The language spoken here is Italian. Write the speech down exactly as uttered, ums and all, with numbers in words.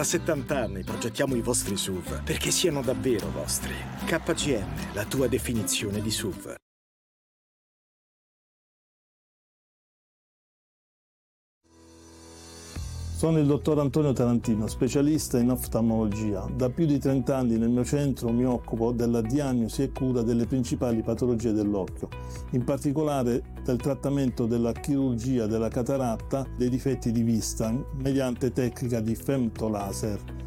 Da settanta anni progettiamo i vostri S U V perché siano davvero vostri. K G M, la tua definizione di S U V. Sono il dottor Antonio Tarantino, specialista in oftalmologia. Da più di trenta anni nel mio centro mi occupo della diagnosi e cura delle principali patologie dell'occhio, in particolare del trattamento della chirurgia della cataratta, dei difetti di vista mediante tecnica di femtolaser.